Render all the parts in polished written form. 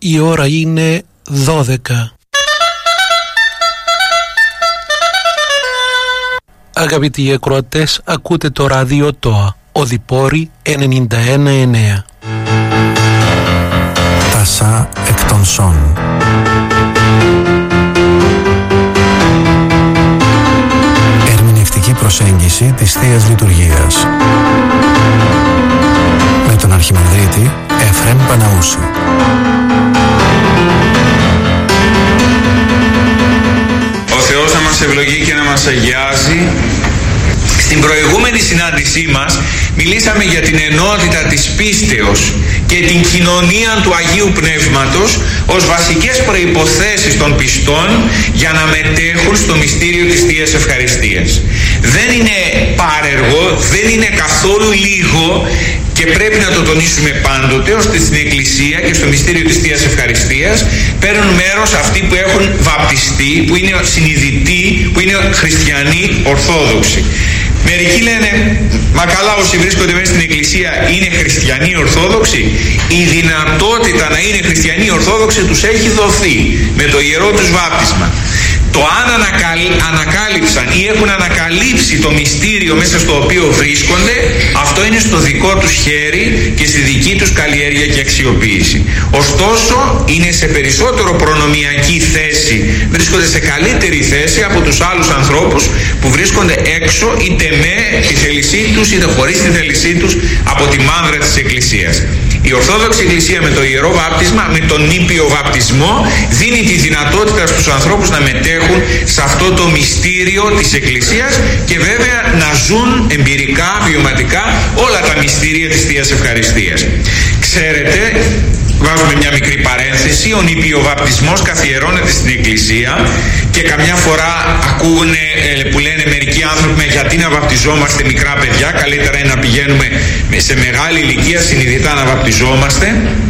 Η ώρα είναι 12. Αγαπητοί ακροατές, ακούτε το ράδιο ΤΟΑ, Οδυπόρη 91,9. Τασά εκ των Σών. Ερμηνευτική προσέγγιση της Θείας Λειτουργίας. Με τον Αρχιμανδρίτη Εφραίμ Παναούση. Ο Θεός να μας ευλογεί και να μας αγιάζει. Στην προηγούμενη συνάντησή μας μιλήσαμε για την ενότητα της πίστεως και την κοινωνία του Αγίου Πνεύματος ως βασικές προϋποθέσεις των πιστών για να μετέχουν στο μυστήριο της Θείας Ευχαριστίας. Δεν είναι πάρεργο, δεν είναι καθόλου λίγο και πρέπει να το τονίσουμε πάντοτε, ώστε στην Εκκλησία και στο μυστήριο της Θείας Ευχαριστίας παίρνουν μέρος αυτοί που έχουν βαπτιστεί, που είναι συνειδητοί, που είναι χριστιανοί ορθόδοξοι. Μερικοί λένε, μα καλά, όσοι βρίσκονται μέσα στην Εκκλησία είναι χριστιανοί ορθόδοξοι. Η δυνατότητα να είναι χριστιανοί ορθόδοξοι τους έχει δοθεί με το ιερό τους βάπτισμα. Το αν ανακάλυψαν ή έχουν ανακαλύψει το μυστήριο μέσα στο οποίο βρίσκονται, αυτό είναι στο δικό τους χέρι και στη δική τους καλλιέργεια και αξιοποίηση. Ωστόσο, είναι σε περισσότερο προνομιακή θέση, βρίσκονται σε καλύτερη θέση από τους άλλους ανθρώπους που βρίσκονται έξω, είτε με τη θέλησή τους είτε χωρίς τη θέλησή τους, από τη μάνδρα της Εκκλησίας. Η Ορθόδοξη Εκκλησία με το ιερό βάπτισμα, με τον νήπιο βαπτισμό, δίνει τη δυνατότητα στους ανθρώπους να μετέχουν σε αυτό το μυστήριο της Εκκλησίας και βέβαια να ζουν εμπειρικά, βιωματικά όλα τα μυστήρια της Θείας Ευχαριστίας. Ξέρετε, βάζουμε μια μικρή παρένθεση, ο νηπιοβαπτισμός καθιερώνεται στην Εκκλησία και καμιά φορά ακούγουν που λένε μερικοί άνθρωποι, γιατί να βαπτιζόμαστε μικρά παιδιά, καλύτερα είναι να πηγαίνουμε σε μεγάλη ηλικία συνειδητά να βαπτιζόμαστε.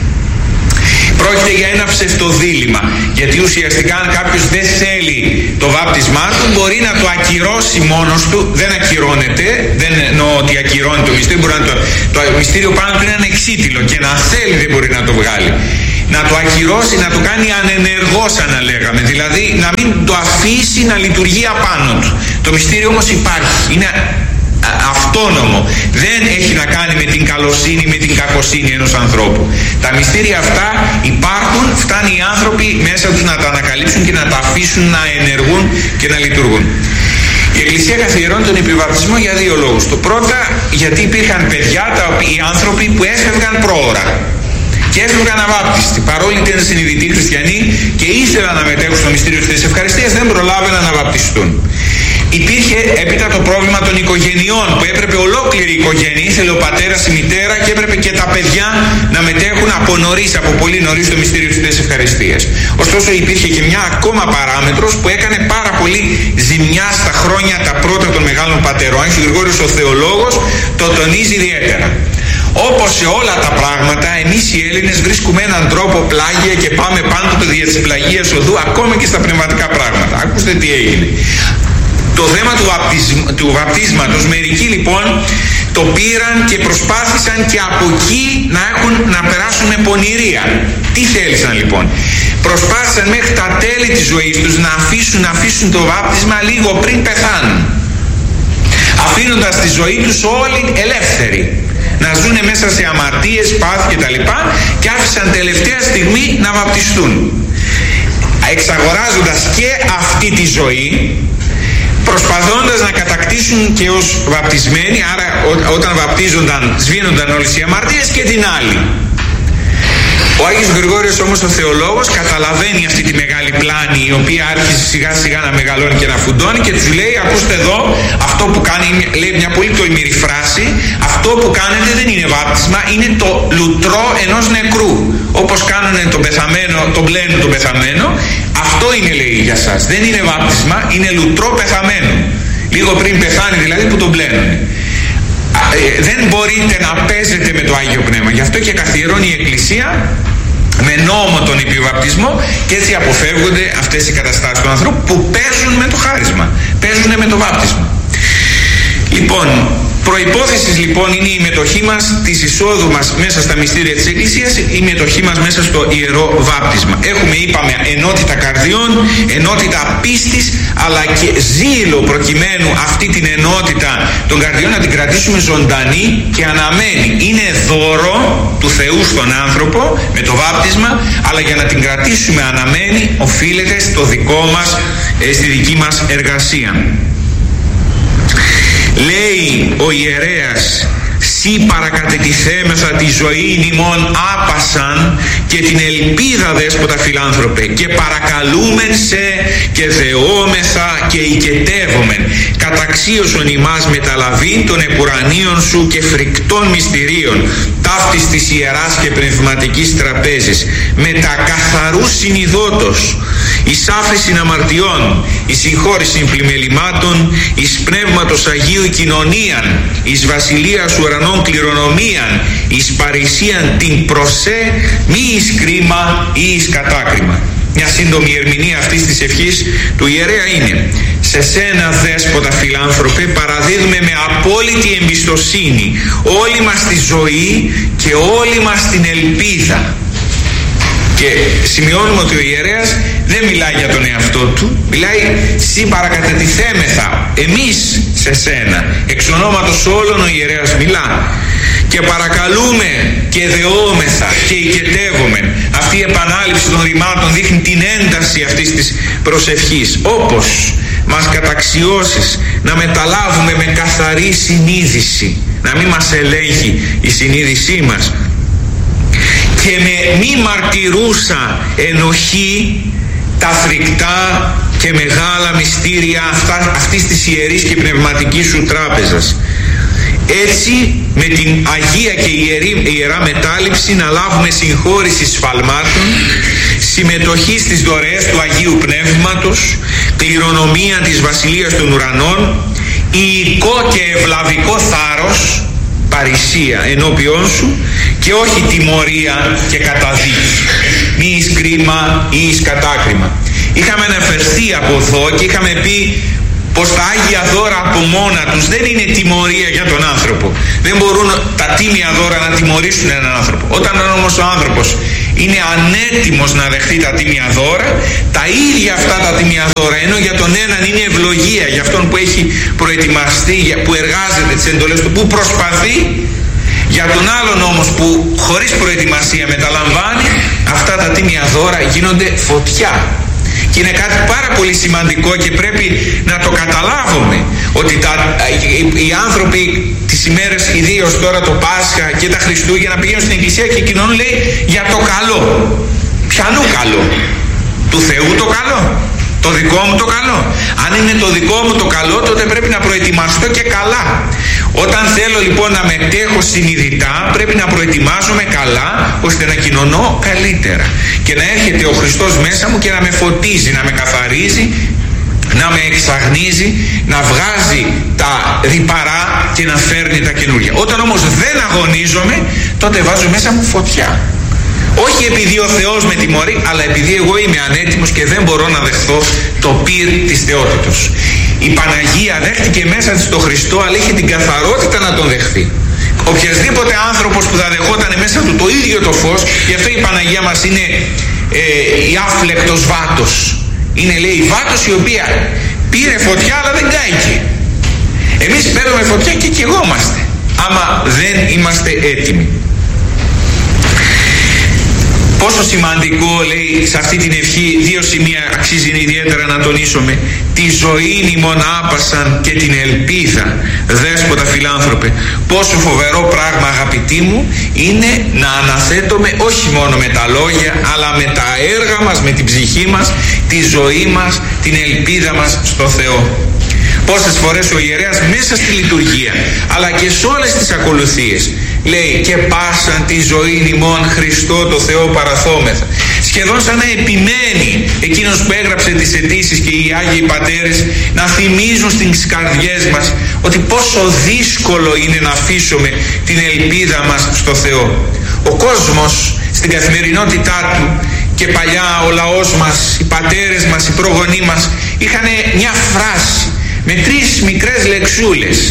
Πρόκειται για ένα ψευτοδίλημμα, γιατί ουσιαστικά αν κάποιος δεν θέλει το βάπτισμά του μπορεί να το ακυρώσει μόνος του, δεν ακυρώνεται, δεν εννοώ ότι ακυρώνει το μυστήριο, μπορεί να το μυστήριο πάνω του είναι ανεξίτηλο και να θέλει δεν μπορεί να το βγάλει. Να το ακυρώσει, να το κάνει ανενεργό σαν να λέγαμε, δηλαδή να μην το αφήσει να λειτουργεί απάνω του. Το μυστήριο όμως υπάρχει, είναι αυτόνομο, δεν έχει να κάνει με την καλοσύνη, με την κακοσύνη ενός ανθρώπου. Τα μυστήρια αυτά υπάρχουν, φτάνει οι άνθρωποι μέσα τους να τα ανακαλύψουν και να τα αφήσουν να ενεργούν και να λειτουργούν. Η Εκκλησία καθιερώνει τον επιβαπτισμό για δύο λόγους. Το πρώτα, γιατί υπήρχαν παιδιά, οι άνθρωποι που έφευγαν πρόωρα και έφευγαν αβάπτιστοι, παρόλοι ήταν συνειδητοί χριστιανοί και ήθελαν να μετέχουν στο μυστήριο της Ευχαριστίας, δεν προλάβαιναν να βαπτιστούν. Υπήρχε έπειτα το πρόβλημα των οικογενειών, που έπρεπε ολόκληρη η οικογένεια, ήθελε ο πατέρας, η μητέρα και έπρεπε και τα παιδιά να μετέχουν από νωρίς, από πολύ νωρίς στο μυστήριο της Ευχαριστίας. Ωστόσο υπήρχε και μια ακόμα παράμετρος που έκανε πάρα πολύ ζημιά στα χρόνια τα πρώτα των μεγάλων πατερών. Ο Άγιος Γρηγόριος ο Θεολόγος το τονίζει ιδιαίτερα. Όπως σε όλα τα πράγματα, εμείς οι Έλληνες βρίσκουμε έναν τρόπο πλάγια και πάμε πάντοτε δια της πλαγίας οδού, ακόμα και στα πνευματικά πράγματα. Ακούστε τι έγινε. Το θέμα του βαπτίσματος, μερικοί λοιπόν το πήραν και προσπάθησαν και από εκεί να περάσουν με πονηρία. Τι θέλησαν λοιπόν? Προσπάθησαν μέχρι τα τέλη της ζωής τους να αφήσουν το βάπτισμα λίγο πριν πεθάνουν, αφήνοντας τη ζωή τους όλη ελεύθερη, να ζουν μέσα σε αμαρτίες, πάθη κτλ. Και άφησαν τελευταία στιγμή να βαπτιστούν, εξαγοράζοντας και αυτή τη ζωή, προσπαθώντας να κατακτήσουν και ως βαπτισμένοι, άρα όταν βαπτίζονταν σβήνονταν όλες οι αμαρτίες, και την άλλη. Ο Άγιος Γρηγόριος όμως ο Θεολόγος καταλαβαίνει αυτή τη μεγάλη πλάνη, η οποία άρχισε σιγά σιγά να μεγαλώνει και να φουντώνει, και τους λέει, ακούστε εδώ, αυτό που κάνει, λέει μια πολύ τολμηρή φράση, αυτό που κάνετε δεν είναι βάπτισμα, είναι το λουτρό ενός νεκρού. Όπως κάνουν τον πεθαμένο, τον πλένουν τον πεθαμένο, αυτό είναι, λέει, για σας. Δεν είναι βάπτισμα, είναι λουτρό πεθαμένο. Λίγο πριν πεθάνει δηλαδή που τον πλένουν. Δεν μπορείτε να παίζετε με το Άγιο Πνεύμα. Γι' αυτό και καθιερώνει η Εκκλησία με νόμο τον επιβαπτισμό, και έτσι αποφεύγονται αυτές οι καταστάσεις του ανθρώπου που παίζουν με το χάρισμα, παίζουν με το βάπτισμα. Λοιπόν, Προϋπόθεση λοιπόν είναι η μετοχή μας της εισόδου μας μέσα στα μυστήρια της Εκκλησίας, η μετοχή μας μέσα στο Ιερό Βάπτισμα. Έχουμε, είπαμε, ενότητα καρδιών, ενότητα πίστης, αλλά και ζήλο προκειμένου αυτή την ενότητα των καρδιών να την κρατήσουμε ζωντανή και αναμένη. Είναι δώρο του Θεού στον άνθρωπο με το βάπτισμα, αλλά για να την κρατήσουμε αναμένη οφείλεται στο δικό μας, στη δική μας εργασία. Λέει ο ιερέας: «Σύ παρακατετηθέμεθα τη ζωή ημών άπασαν και την ελπίδα, δέσποτα φιλάνθρωπε, και παρακαλούμεν σε και δεόμεθα και οικετεύομεν καταξίωσον ημάς μεταλαβήν των επουρανίων σου και φρικτών μυστηρίων ταύτης της ιεράς και πνευματικής τραπέζης με τα καθαρούς συνειδότος εις άφεσιν αμαρτιών, εις συγχώρησιν πλημελημάτων, εις πνεύματος Αγίου κοινωνίαν, εις βασιλείας ουρανών κληρονομίαν, εις παρησίαν την προσέ, μη εις κρίμα ή εις κατάκριμα». Μια σύντομη ερμηνεία αυτής της ευχής του ιερέα είναι: «Σε σένα, δέσποτα φιλάνθρωπε, παραδίδουμε με απόλυτη εμπιστοσύνη όλη μας τη ζωή και όλη μας την ελπίδα». Και σημειώνουμε ότι ο ιερέας δεν μιλάει για τον εαυτό του, μιλάει «Σύ παρακατετηθέμεθα», εμείς σε σένα, εξ ονόματος όλων ο ιερέας μιλά. Και παρακαλούμε και δεόμεθα και οικετεύομεν. Αυτή η επανάληψη των ρημάτων δείχνει την ένταση αυτής της προσευχής. Όπως μας καταξιώσεις να μεταλάβουμε με καθαρή συνείδηση, να μην μας ελέγχει η συνείδησή μας, και με μη μαρτυρούσα ενοχή τα φρικτά και μεγάλα μυστήρια αυτής της ιερής και πνευματικής σου τράπεζας. Έτσι με την Αγία και Ιερά Μετάληψη να λάβουμε συγχώρηση σφαλμάτων, συμμετοχή στις δωρεές του Αγίου Πνεύματος, κληρονομία της Βασιλείας των Ουρανών, ιικό και ευλαβικό θάρρος, παρησία ενώπιόν σου, και όχι τιμωρία και καταδίκη, μη εις κρίμα ή εις κατάκριμα. Είχαμε αναφερθεί από εδώ και είχαμε πει πως τα Άγια δώρα από μόνα τους δεν είναι τιμωρία για τον άνθρωπο. Δεν μπορούν τα τίμια δώρα να τιμωρήσουν έναν άνθρωπο. Όταν όμως ο άνθρωπος είναι ανέτοιμος να δεχτεί τα τίμια δώρα, τα ίδια αυτά τα τίμια δώρα, ενώ για τον έναν είναι ευλογία, για αυτόν που έχει προετοιμαστεί, που εργάζεται τις εντολές του, που προσπαθεί, για τον άλλον όμως που χωρίς προετοιμασία μεταλαμβάνει, αυτά τα τίμια δώρα γίνονται φωτιά. Και είναι κάτι πάρα πολύ σημαντικό και πρέπει να το καταλάβουμε, ότι οι άνθρωποι τις ημέρες, ιδίως τώρα το Πάσχα και τα Χριστούγεννα, πηγαίνουν στην εκκλησία και κοινωνούν, λέει, για το καλό. Ποιανού καλό? Του Θεού το καλό? Το δικό μου το καλό? Αν είναι το δικό μου το καλό, τότε πρέπει να προετοιμαστώ και καλά. Όταν θέλω λοιπόν να μετέχω συνειδητά, πρέπει να προετοιμάζομαι καλά, ώστε να κοινωνώ καλύτερα και να έρχεται ο Χριστός μέσα μου και να με φωτίζει, να με καθαρίζει, να με εξαγνίζει, να βγάζει τα ρυπαρά και να φέρνει τα καινούργια. Όταν όμως δεν αγωνίζομαι, τότε βάζω μέσα μου φωτιά. Όχι επειδή ο Θεός με τιμωρεί, αλλά επειδή εγώ είμαι ανέτοιμος και δεν μπορώ να δεχθώ το πυρ της θεότητος. Η Παναγία δέχτηκε μέσα της τον Χριστό, αλλά είχε την καθαρότητα να τον δεχθεί. Οποιασδήποτε άνθρωπος που θα δεχόταν μέσα του το ίδιο το φως, γι' αυτό η Παναγία μας είναι η άφλεκτος βάτος. Είναι, λέει, η βάτος η οποία πήρε φωτιά αλλά δεν κάηκε. Εμείς παίρνουμε φωτιά και καιγόμαστε, άμα δεν είμαστε έτοιμοι. Πόσο σημαντικό, λέει, σε αυτή την ευχή, δύο σημεία αξίζει ιδιαίτερα να τονίσουμε: τη ζωή ημών άπασαν και την ελπίδα, δέσποτα φιλάνθρωπε. Πόσο φοβερό πράγμα, αγαπητοί μου, είναι να αναθέτουμε όχι μόνο με τα λόγια, αλλά με τα έργα μας, με την ψυχή μας, τη ζωή μας, την ελπίδα μας στο Θεό. Πόσες φορές ο ιερέας μέσα στη λειτουργία, αλλά και σε όλες τις ακολουθίες, λέει, και πάσαν τη ζωή ημών Χριστό το Θεό παραθόμεθα. Σχεδόν σαν να επιμένει εκείνος που έγραψε τις αιτήσεις και οι Άγιοι Πατέρες να θυμίζουν στις καρδιές μας ότι πόσο δύσκολο είναι να αφήσουμε την ελπίδα μας στο Θεό. Ο κόσμος στην καθημερινότητά του, και παλιά ο λαός μας, οι πατέρες μας, οι προγονείς μας είχαν μια φράση με 3 μικρές λεξούλες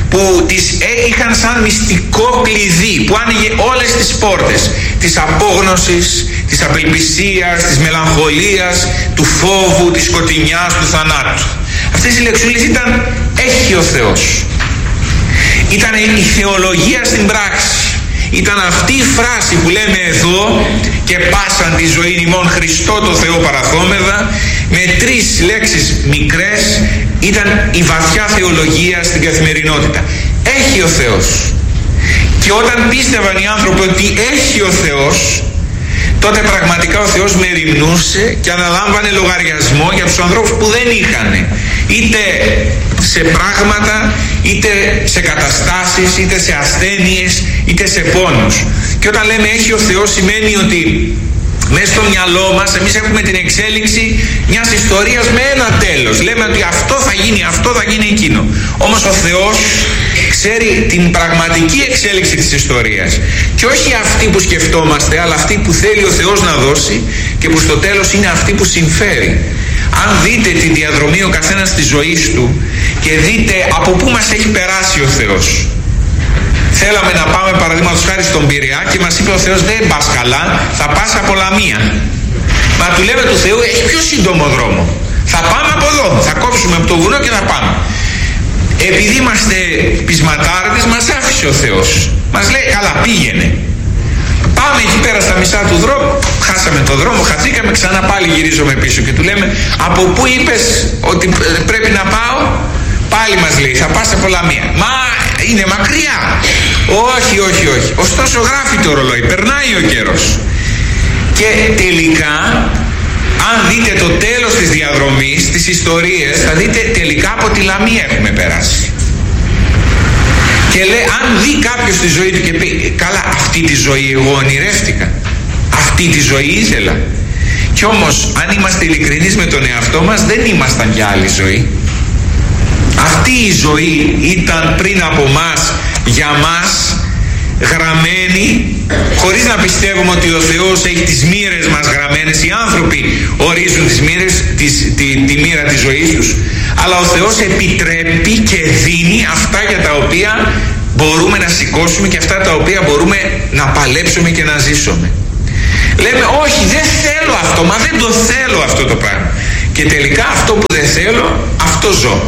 που τις είχαν σαν μυστικό κλειδί που άνοιγε όλες τις πόρτες της απόγνωσης, της απελπισίας, της μελαγχολίας, του φόβου, της σκοτεινιάς, του θανάτου. Αυτές οι λεξούλες ήταν «έχει ο Θεός». Ήταν η θεολογία στην πράξη. Ήταν αυτή η φράση που λέμε εδώ «και πάσαν τη ζωή ημών Χριστό το Θεό παραθόμεθα», με 3 λέξεις μικρές. Ήταν η βαθιά θεολογία στην καθημερινότητα. Έχει ο Θεός. Και όταν πίστευαν οι άνθρωποι ότι έχει ο Θεός, τότε πραγματικά ο Θεός μεριμνούσε και αναλάμβανε λογαριασμό για τους ανθρώπους που δεν είχαν, είτε σε πράγματα, είτε σε καταστάσεις, είτε σε ασθένειες, είτε σε πόνους. Και όταν λέμε έχει ο Θεός, σημαίνει ότι μέσα στο μυαλό μας εμείς έχουμε την εξέλιξη μιας ιστορίας με ένα τέλος. Λέμε ότι αυτό θα γίνει, αυτό θα γίνει εκείνο. Όμως ο Θεός ξέρει την πραγματική εξέλιξη της ιστορίας, και όχι αυτή που σκεφτόμαστε, αλλά αυτή που θέλει ο Θεός να δώσει και που στο τέλος είναι αυτή που συμφέρει. Αν δείτε τη διαδρομή ο καθένας της ζωής του και δείτε από πού μας έχει περάσει ο Θεός. Θέλαμε να πάμε παραδείγματος χάρη στον Πειραιά και μας είπε ο Θεός δεν πας καλά, θα πας από Λαμία. Μα του λέμε του Θεού έχει πιο σύντομο δρόμο. Θα πάμε από εδώ, θα κόψουμε από το βουνό και θα πάμε. Επειδή είμαστε πεισματάρδες μας άφησε ο Θεός. Μας λέει καλά πήγαινε. Πάμε εκεί πέρα στα μισά του δρόμου, χάσαμε το δρόμο, χαθήκαμε, ξανά πάλι γυρίζουμε πίσω και του λέμε από πού είπες ότι πρέπει να πάω? Πάλι μας λέει θα πας από Λαμία. Μα είναι μακριά. Όχι, όχι, όχι. Ωστόσο γράφει το ρολόι, περνάει ο καιρός. Και τελικά, αν δείτε το τέλος της διαδρομής, τις ιστορίες, θα δείτε τελικά από τη Λαμία έχουμε περάσει. Και λέει, αν δει κάποιος τη ζωή του και πει καλά αυτή τη ζωή εγώ ονειρεύτηκα, αυτή τη ζωή ήθελα. Κι όμως αν είμαστε ειλικρινείς με τον εαυτό μας δεν ήμασταν για άλλη ζωή. Αυτή η ζωή ήταν πριν από μας, για μας, γραμμένη, χωρίς να πιστεύουμε ότι ο Θεός έχει τις μοίρες μας γραμμένες. Οι άνθρωποι ορίζουν τις μοίρες, τη μοίρα της ζωής τους. Αλλά ο Θεός επιτρέπει και δίνει αυτά για τα οποία μπορούμε να σηκώσουμε και αυτά τα οποία μπορούμε να παλέψουμε και να ζήσουμε. Λέμε όχι δεν θέλω αυτό, μα δεν το θέλω αυτό το πράγμα. Και τελικά αυτό που δεν θέλω, αυτό ζω.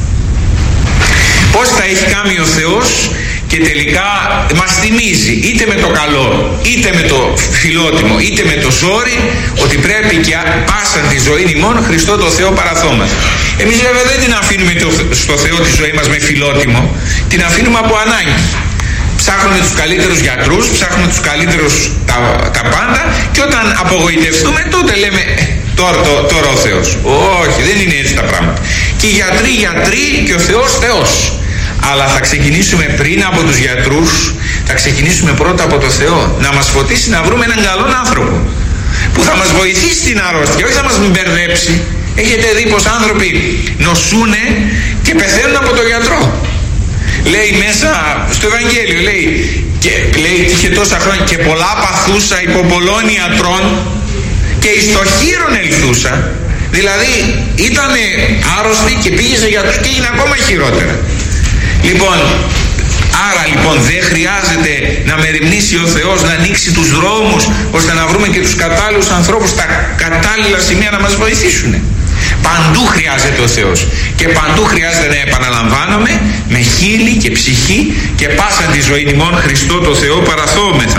Πώς τα έχει κάνει ο Θεός και τελικά μας θυμίζει είτε με το καλό είτε με το φιλότιμο είτε με το ζόρι ότι πρέπει και πάσαν τη ζωή ημών Χριστό το Θεό παραθόμεθα. Εμείς βέβαια δεν την αφήνουμε στο Θεό τη ζωή μας με φιλότιμο, την αφήνουμε από ανάγκη. Ψάχνουμε τους καλύτερους γιατρούς, ψάχνουμε τους καλύτερους τα πάντα και όταν απογοητευτούμε τότε λέμε τώρα ο Θεός. Όχι, δεν είναι έτσι τα πράγματα. Και οι γιατροί και ο Θεός Θεός. Αλλά θα ξεκινήσουμε πριν από τους γιατρούς, θα ξεκινήσουμε πρώτα από το Θεό. Να μας φωτίσει να βρούμε έναν καλό άνθρωπο που θα μας βοηθήσει στην αρρώστια, όχι θα μας μπερδέψει. Έχετε δει πως άνθρωποι νοσούνε και πεθαίνουν από τον γιατρό. Λέει μέσα στο Ευαγγέλιο, λέει είχε τόσα χρόνια και πολλά παθούσα υπό πολλών ιατρών και εις το χείρον ελθούσα. Δηλαδή ήταν άρρωστη και πήγε σε γιατρούς και έγινε ακόμα χειρότερα. Λοιπόν, άρα λοιπόν δεν χρειάζεται να μεριμνήσει ο Θεός να ανοίξει τους δρόμους ώστε να βρούμε και τους κατάλληλους ανθρώπους στα κατάλληλα σημεία να μας βοηθήσουν. Παντού χρειάζεται ο Θεός και παντού χρειάζεται να επαναλαμβάνομαι με χείλη και ψυχή και πάσαν τη ζωή ημών Χριστό το Θεό παραθόμεθα.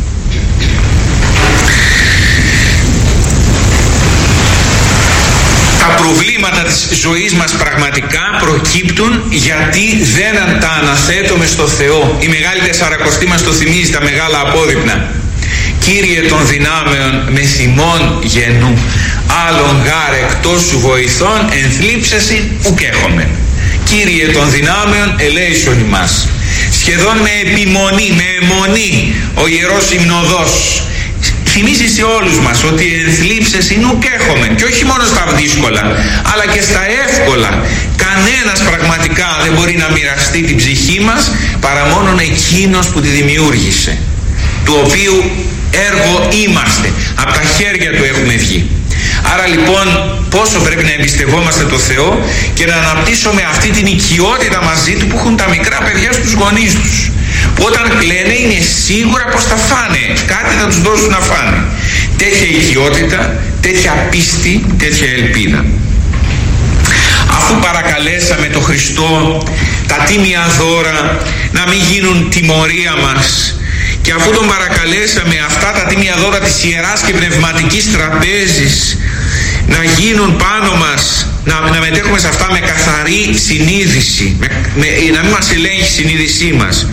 Τα προβλήματα της ζωής μας πραγματικά προκύπτουν γιατί δεν τα αναθέτουμε στο Θεό. Η Μεγάλη Τεσσαρακοστή μας το θυμίζει, τα μεγάλα απόδειπνα. Κύριε των δυνάμεων με θυμών γενού, άλλον γάρ εκτός σου βοηθών ενθλίψεσιν ουκέχομεν. Κύριε των δυνάμεων ελέησον ημάς. Σχεδόν με επιμονή, με αιμονή ο Ιερός Υμνοδός θυμίζει σε όλους μας ότι ενθλίψεσιν ουκέχομεν, και όχι μόνο στα δύσκολα αλλά και στα εύκολα. Κανένας πραγματικά δεν μπορεί να μοιραστεί την ψυχή μας παρά μόνον εκείνος που τη δημιούργησε, του οποίου έργο είμαστε, από τα χέρια του έχουμε βγει. Άρα λοιπόν πόσο πρέπει να εμπιστευόμαστε το Θεό και να αναπτύσσουμε αυτή την οικειότητα μαζί Του που έχουν τα μικρά παιδιά στους γονείς τους, που όταν κλαίνε είναι σίγουρα πως θα φάνε, κάτι θα τους δώσουν να φάνε. Τέτοια οικειότητα, τέτοια πίστη, τέτοια ελπίδα. Αφού παρακαλέσαμε το Χριστό τα τίμια δώρα να μην γίνουν τιμωρία μας, και αφού τον παρακαλέσαμε αυτά τα τίμια δώρα της Ιεράς και Πνευματικής Τραπέζης να γίνουν πάνω μας, να μετέχουμε σε αυτά με καθαρή συνείδηση, να μην μας ελέγχει η συνείδησή μας,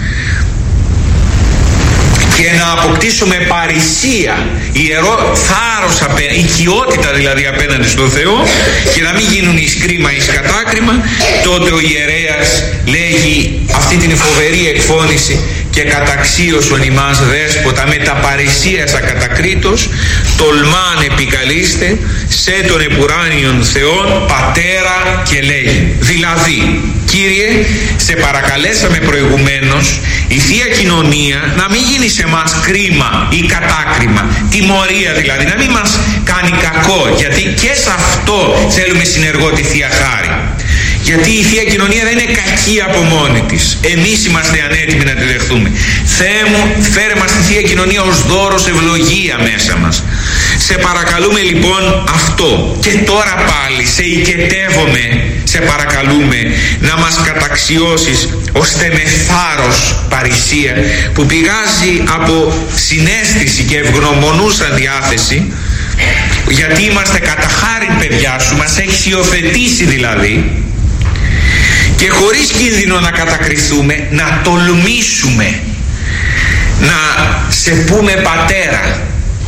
και να αποκτήσουμε παρησία, ιερό θάρρος, οικειότητα δηλαδή απέναντι στον Θεό, και να μην γίνουν εις κρίμα εις κατάκριμα, τότε ο ιερέας λέγει αυτή την φοβερή εκφώνηση: «Και καταξίωσον ημάς δέσποτα με τα παρησίας ακατακρίτως, τολμάν επικαλείστε σε τον επουράνιον Θεόν Πατέρα και λέγει». Δηλαδή, Κύριε, σε παρακαλέσαμε προηγουμένως η Θεία Κοινωνία να μην γίνει σε μας κρίμα ή κατάκριμα, τιμωρία δηλαδή, να μην μας κάνει κακό, γιατί και σε αυτό θέλουμε συνεργό τη Θεία Χάρη. Γιατί η Θεία Κοινωνία δεν είναι κακή από μόνη της. Εμείς είμαστε ανέτοιμοι να τη δεχθούμε. Θεέ μου, φέρε μας τη Θεία Κοινωνία ως δώρος, ευλογία μέσα μας. Σε παρακαλούμε λοιπόν αυτό. Και τώρα πάλι σε οικετεύομαι, σε παρακαλούμε να μας καταξιώσεις ώστε με θάρρος παρησία που πηγάζει από συναίσθηση και ευγνωμονούσα διάθεση, γιατί είμαστε κατά χάριν παιδιά σου, μας έχεις υιοθετήσει δηλαδή, και χωρίς κίνδυνο να κατακριθούμε, να τολμήσουμε να σε πούμε Πατέρα,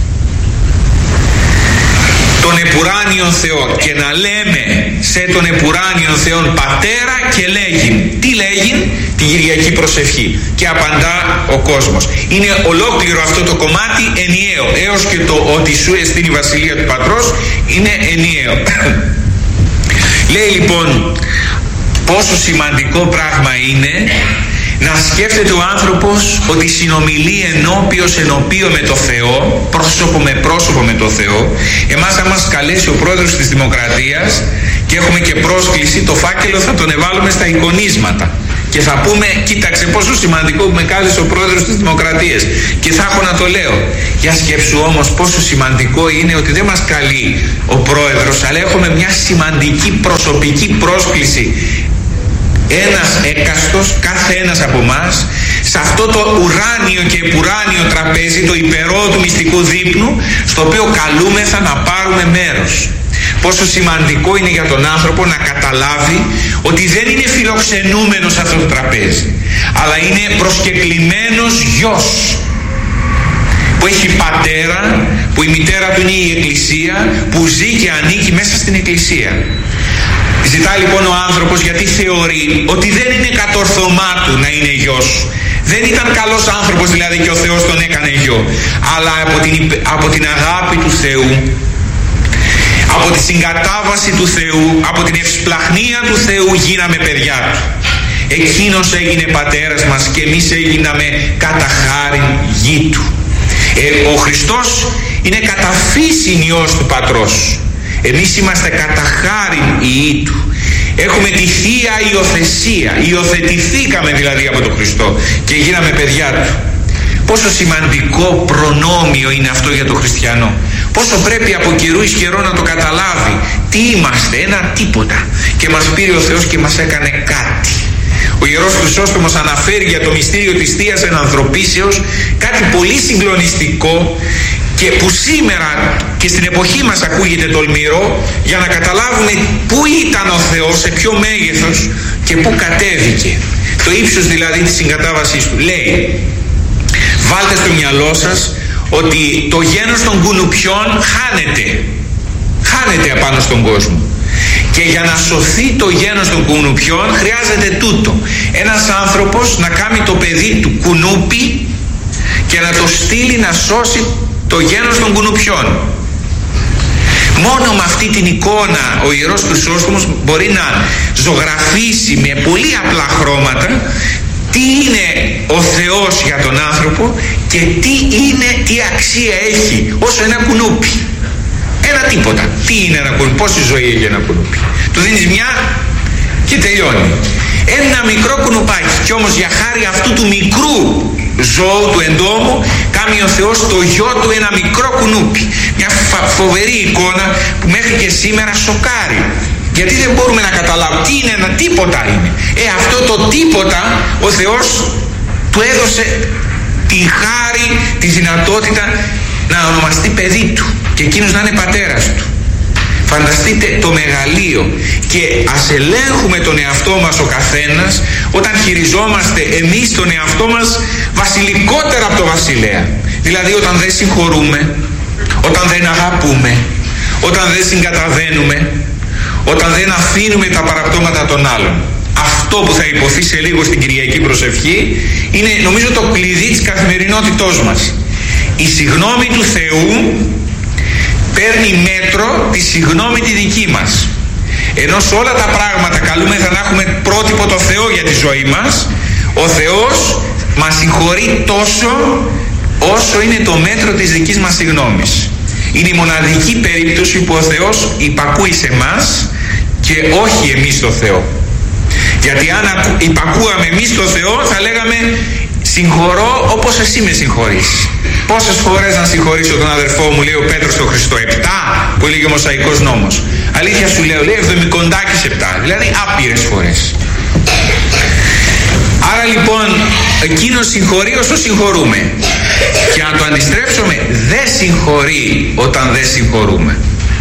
τον επουράνιον Θεό, και να λέμε σε τον επουράνιον Θεόν Πατέρα και λέγειν. Τι λέγειν? Την Κυριακή προσευχή. Και απαντά ο κόσμος. Είναι ολόκληρο αυτό το κομμάτι ενιαίο, έως και το ότι σου εστίν η Βασιλεία του Πατρός είναι ενιαίο. Λέει λοιπόν πόσο σημαντικό πράγμα είναι να σκέφτεται ο άνθρωπος ότι συνομιλεί ενώπιος ενωπίο με το Θεό, πρόσωπο με πρόσωπο με το Θεό. Εμάς θα μας καλέσει ο πρόεδρος της Δημοκρατίας και έχουμε και πρόσκληση, το φάκελο θα τον εβάλουμε στα εικονίσματα και θα πούμε: κοίταξε πόσο σημαντικό που με κάλεσε ο πρόεδρος της Δημοκρατίας, και θα έχω να το λέω. Για σκέψου όμως πόσο σημαντικό είναι ότι δεν μας καλεί ο πρόεδρος, αλλά έχουμε μια σημαντική προσωπική πρόσκληση, ένας έκαστος, κάθε ένας από μας, σε αυτό το ουράνιο και επουράνιο τραπέζι, το υπερό του μυστικού δείπνου, στο οποίο καλούμεθα να πάρουμε μέρος. Πόσο σημαντικό είναι για τον άνθρωπο να καταλάβει ότι δεν είναι φιλοξενούμενος σε αυτό το τραπέζι, αλλά είναι προσκεκλημένος γιος που έχει πατέρα, που η μητέρα του είναι η Εκκλησία, που ζει και ανήκει μέσα στην Εκκλησία. Ζητά λοιπόν ο άνθρωπος, γιατί θεωρεί ότι δεν είναι κατορθωμά του να είναι γιος. Δεν ήταν καλός άνθρωπος δηλαδή και ο Θεός τον έκανε γιο, αλλά από την αγάπη του Θεού, από τη συγκατάβαση του Θεού, από την ευσπλαχνία του Θεού γίναμε παιδιά του. Εκείνος έγινε πατέρας μας και εμείς έγιναμε κατά χάριν γη του. Ο Χριστός είναι κατά φύσιν Υιός του Πατρός. Εμείς είμαστε κατά χάριν Υιοί του. Έχουμε τη Θεία Υιοθεσία. Υιοθετηθήκαμε δηλαδή από τον Χριστό και γίναμε παιδιά του. Πόσο σημαντικό προνόμιο είναι αυτό για τον χριστιανό. Πόσο πρέπει από καιρού εις καιρό να το καταλάβει. Τι είμαστε? Ένα τίποτα. Και μας πήρε ο Θεός και μας έκανε κάτι. Ο Ιερός Χρυσόστομος αναφέρει για το μυστήριο της Θείας Ενανθρωπίσεως κάτι πολύ συγκλονιστικό, και που σήμερα και στην εποχή μας ακούγεται τολμηρό, για να καταλάβουμε πού ήταν ο Θεός, σε ποιο μέγεθος και πού κατέβηκε. Το ύψος δηλαδή της συγκατάβασής του. Λέει: βάλτε στο μυαλό σας ότι το γένος των κουνουπιών χάνεται απάνω στον κόσμο. Και για να σωθεί το γένος των κουνουπιών χρειάζεται τούτο: ένας άνθρωπος να κάνει το παιδί του κουνούπι και να το στείλει να σώσει το γένος των κουνουπιών. Μόνο με αυτή την εικόνα ο Ιερός Χρυσόστομος μπορεί να ζωγραφίσει με πολύ απλά χρώματα τι είναι ο Θεός για τον άνθρωπο και τι αξία έχει όσο ένα κουνούπι. Ένα τίποτα. Τι είναι ένα κουνούπι, πόση ζωή έχει ένα κουνούπι? Του δίνεις μια και τελειώνει. Ένα μικρό κουνουπάκι. Κι όμως για χάρη αυτού του μικρού ζώου, του εντόμου, κάνει ο Θεός το γιο του ένα μικρό κουνούπι. Μια φοβερή εικόνα που μέχρι και σήμερα σοκάρει. Γιατί δεν μπορούμε να καταλάβουμε τι είναι, ένα τίποτα είναι. Αυτό το τίποτα ο Θεός του έδωσε τη χάρη, τη δυνατότητα να ονομαστεί παιδί του και εκείνος να είναι πατέρας του. Φανταστείτε το μεγαλείο. Και ας ελέγχουμε τον εαυτό μας ο καθένας όταν χειριζόμαστε εμείς τον εαυτό μας βασιλικότερα από το βασιλέα. Δηλαδή όταν δεν συγχωρούμε, όταν δεν αγαπούμε, όταν δεν συγκαταβαίνουμε, όταν δεν αφήνουμε τα παραπτώματα των άλλων. Αυτό που θα υποθεί σε λίγο στην Κυριακή προσευχή είναι νομίζω το κλειδί της καθημερινότητός μας. Η συγνώμη του Θεού παίρνει μέτρο τη συγνώμη τη δική μας. Ενώ σε όλα τα πράγματα καλούμεθα να έχουμε πρότυπο το Θεό για τη ζωή μας, ο Θεός μας συγχωρεί τόσο όσο είναι το μέτρο της δικής μας συγνώμης. Είναι η μοναδική περίπτωση που ο Θεός υπακούει σε μας και όχι εμείς στο Θεό. Γιατί αν υπακούαμε εμείς στο Θεό θα λέγαμε συγχωρώ όπως εσύ με συγχωρείς. Πόσες φορές να συγχωρήσω τον αδερφό μου, λέει ο Πέτρος στο Χριστό? 7 που έλεγε ο Μωσαϊκός νόμος. Αλήθεια σου λέω, λέει 70 7, δηλαδή άπειρες φορές. Άρα λοιπόν εκείνος συγχωρεί όσο συγχωρούμε. Και αν το αντιστρέψουμε, δεν συγχωρεί όταν δεν συγχωρούμε.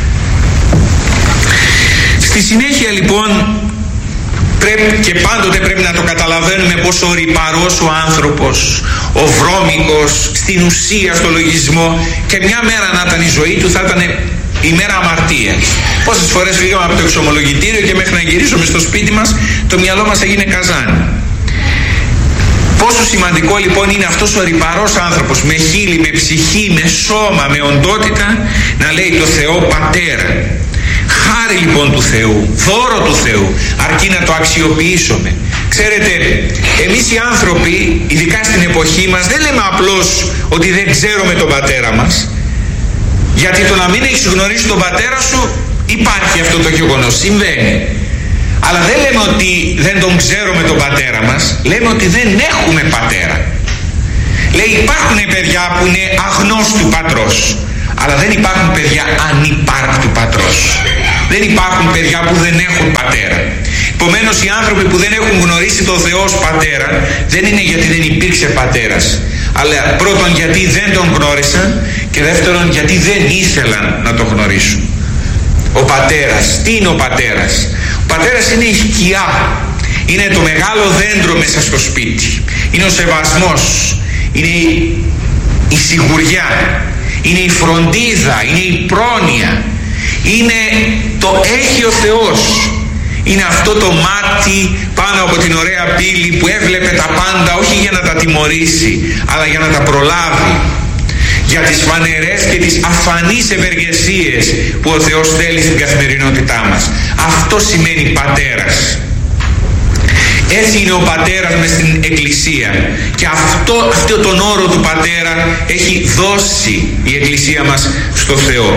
Στη συνέχεια λοιπόν και πάντοτε πρέπει να το καταλαβαίνουμε πόσο ρυπαρός ο άνθρωπος, ο βρώμικος στην ουσία, στο λογισμό, και μια μέρα να ήταν η ζωή του θα ήταν η μέρα αμαρτίας. Πόσες φορές φύγαμε από το εξομολογητήριο και μέχρι να γυρίσουμε στο σπίτι μας το μυαλό μας έγινε καζάνι. Πόσο σημαντικό λοιπόν είναι αυτός ο ρυπαρός άνθρωπος με χείλη, με ψυχή, με σώμα, με οντότητα να λέει το Θεό Πατέρα. Χάρη λοιπόν του Θεού, δώρο του Θεού, αρκεί να το αξιοποιήσουμε. Ξέρετε, εμείς οι άνθρωποι, ειδικά στην εποχή μας, δεν λέμε απλώς ότι δεν ξέρουμε τον πατέρα μας. Γιατί το να μην έχεις γνωρίσει τον πατέρα σου υπάρχει αυτό το γεγονός, συμβαίνει. Αλλά δεν λέμε ότι δεν τον ξέρουμε τον πατέρα μας, λέμε ότι δεν έχουμε πατέρα. Λέει υπάρχουν παιδιά που είναι αγνώστου πατρός, αλλά δεν υπάρχουν παιδιά ανυπάρκτου πατρός. Δεν υπάρχουν παιδιά που δεν έχουν πατέρα. Επομένως οι άνθρωποι που δεν έχουν γνωρίσει τον Θεό ως πατέρα δεν είναι γιατί δεν υπήρξε πατέρας, αλλά πρώτον γιατί δεν τον γνώρισαν και δεύτερον γιατί δεν ήθελαν να τον γνωρίσουν. Ο πατέρας, τι είναι ο πατέρας? Ο πατέρας είναι η σκιά, είναι το μεγάλο δέντρο μέσα στο σπίτι, είναι ο σεβασμός, είναι η σιγουριά, είναι η φροντίδα, είναι η πρόνοια, είναι το έχει ο Θεός. Είναι αυτό το μάτι πάνω από την ωραία πύλη που έβλεπε τα πάντα, όχι για να τα τιμωρήσει αλλά για να τα προλάβει, για τις φανερές και τις αφανείς ευεργεσίες που ο Θεός θέλει στην καθημερινότητά μας. Αυτό σημαίνει πατέρας. Έτσι είναι ο πατέρας μες στην Εκκλησία και αυτό τον όρο του πατέρα έχει δώσει η Εκκλησία μας στο Θεό.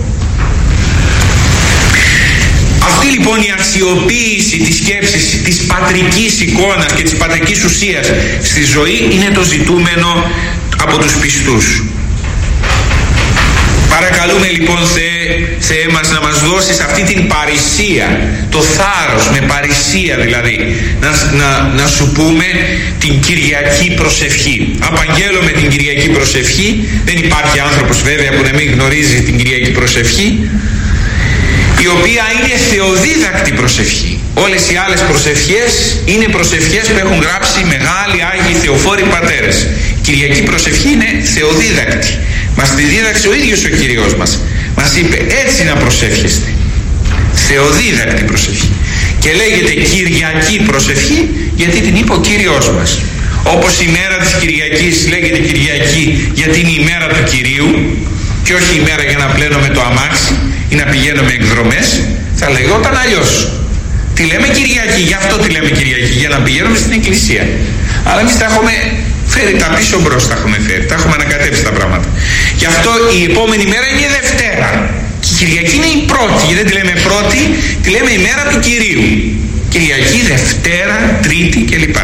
Αυτή λοιπόν η αξιοποίηση της σκέψης, της πατρικής εικόνας και της πατρικής ουσίας στη ζωή είναι το ζητούμενο από τους πιστούς. Παρακαλούμε λοιπόν Θεέ μας να μας δώσεις αυτή την παρησία, το θάρρος, με παρησία δηλαδή, να σου πούμε την Κυριακή προσευχή. Απαγγέλλω με την Κυριακή προσευχή, δεν υπάρχει άνθρωπος βέβαια που να μην γνωρίζει την Κυριακή προσευχή, η οποία είναι θεοδίδακτη προσευχή. Όλες οι άλλες προσευχές είναι προσευχές που έχουν γράψει μεγάλοι Άγιοι Θεοφόροι πατέρες. Η Κυριακή προσευχή είναι θεοδίδακτη. Μας τη δίδαξε ο ίδιος ο Κύριος μας. Μας είπε έτσι να προσεύχεστε. Θεοδίδακτη προσευχή. Και λέγεται Κυριακή προσευχή γιατί την είπε ο Κύριος μας. Όπως η μέρα της Κυριακής λέγεται Κυριακή γιατί είναι η μέρα του Κυρίου και όχι η μέρα για να πλένουμε το αμάξι ή να πηγαίνουμε εκδρομές, θα λεγόταν αλλιώς. Τη λέμε Κυριακή, γι' αυτό τη λέμε Κυριακή, για να πηγαίνουμε στην Εκκλησία. Αλλά εμείς τα έχουμε φέρει τα πίσω μπρος, τα έχουμε φέρει, τα έχουμε ανακατέψει τα πράγματα. Γι' αυτό η επόμενη μέρα είναι η Δευτέρα. Κυριακή είναι η πρώτη, γιατί δεν τη λέμε πρώτη, τη λέμε η μέρα του Κυρίου. Κυριακή, Δευτέρα, Τρίτη κλπ.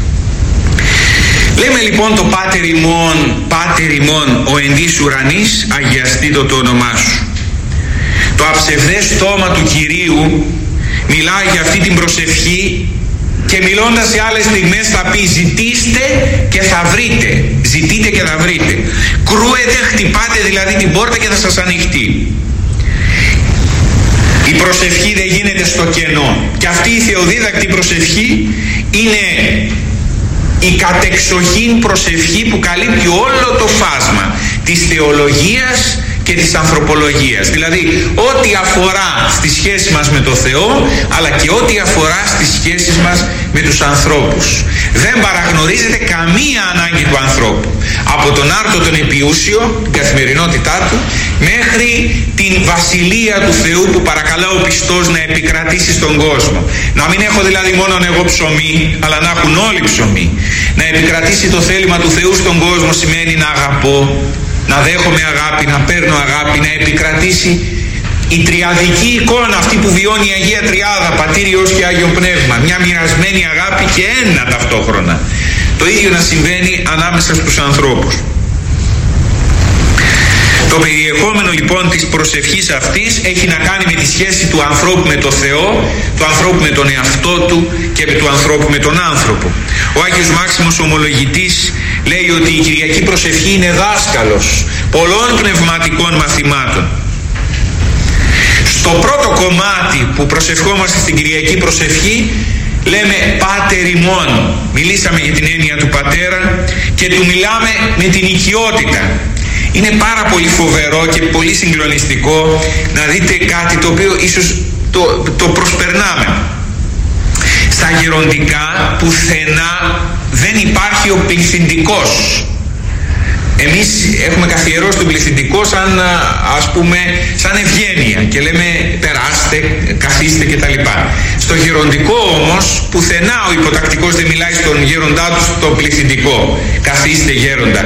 Λέμε λοιπόν το Πάτερ ημών ο εν της ουρανής, αγιαστήτω το όνομά σου. Το αψευδές στόμα του Κυρίου μιλάει για αυτή την προσευχή και μιλώντας σε άλλες στιγμές θα πει ζητήστε και θα βρείτε, ζητείτε και θα βρείτε. Κρούετε, χτυπάτε δηλαδή την πόρτα και θα σας ανοιχτεί. Η προσευχή δεν γίνεται στο κενό, και αυτή η θεοδίδακτη προσευχή είναι η κατεξοχήν προσευχή που καλύπτει όλο το φάσμα της θεολογίας και της ανθρωπολογίας, δηλαδή ό,τι αφορά στη σχέση μας με το Θεό, αλλά και ό,τι αφορά στις σχέσεις μας με τους ανθρώπους. Δεν παραγνωρίζεται καμία ανάγκη του ανθρώπου, από τον άρτο τον επιούσιο, την καθημερινότητά του, μέχρι την βασιλεία του Θεού που παρακαλά ο πιστός να επικρατήσει στον κόσμο. Να μην έχω δηλαδή μόνο εγώ ψωμί, αλλά να έχουν όλοι ψωμί. Να επικρατήσει το θέλημα του Θεού στον κόσμο σημαίνει να αγαπώ, να δέχομαι αγάπη, να παίρνω αγάπη, να επικρατήσει η τριαδική εικόνα αυτή που βιώνει η Αγία Τριάδα, Πατήρ, Υιός και Άγιο Πνεύμα, μια μοιρασμένη αγάπη και ένα ταυτόχρονα. Το ίδιο να συμβαίνει ανάμεσα στους ανθρώπους. Το περιεχόμενο λοιπόν της προσευχής αυτής έχει να κάνει με τη σχέση του ανθρώπου με το Θεό, του ανθρώπου με τον εαυτό του και του ανθρώπου με τον άνθρωπο. Ο Άγιος Μάξιμος Ομολογητής λέει ότι η Κυριακή προσευχή είναι δάσκαλος πολλών πνευματικών μαθημάτων. Στο πρώτο κομμάτι που προσευχόμαστε στην Κυριακή προσευχή λέμε Πάτερ ημών, μιλήσαμε για την έννοια του πατέρα και του μιλάμε με την οικειότητα. Είναι πάρα πολύ φοβερό και πολύ συγκλονιστικό να δείτε κάτι το οποίο ίσως το προσπερνάμε. Στα γεροντικά πουθενά δεν υπάρχει ο πληθυντικός. Εμείς έχουμε καθιερώσει τον πληθυντικό σαν, ας πούμε, σαν ευγένεια και λέμε περάστε, καθίστε κτλ. Στο γεροντικό όμως πουθενά ο υποτακτικός δεν μιλάει στον γέροντά του στο πληθυντικό. Καθίστε γέροντα.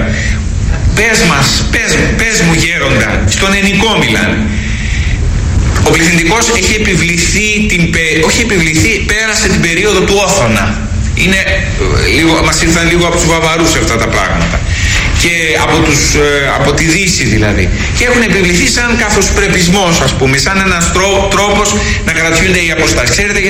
Πες μου γέροντα, στον ενικό μιλάνε. Ο πληθυντικός έχει επιβληθεί, πέρασε την περίοδο του Όθωνα. Μας ήρθαν λίγο από τους Βαβαρούς αυτά τα πράγματα. Και από τη Δύση δηλαδή. Και έχουν επιβληθεί σαν καθοσπρεπισμός, ας πούμε, σαν ένας τρόπος να κρατιούνται οι αποστάσεις. Ξέρετε